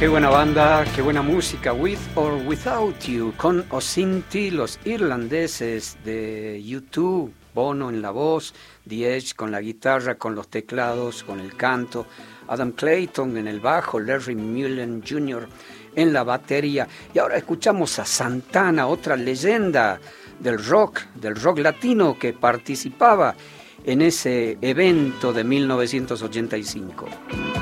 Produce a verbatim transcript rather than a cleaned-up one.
Qué buena banda, qué buena música, With or Without You, con o sin ti, los irlandeses de U dos, Bono en la voz, The Edge con la guitarra, con los teclados, con el canto, Adam Clayton en el bajo, Larry Mullen junior en la batería. Y ahora escuchamos a Santana, otra leyenda del rock, del rock latino que participaba en ese evento de mil novecientos ochenta y cinco.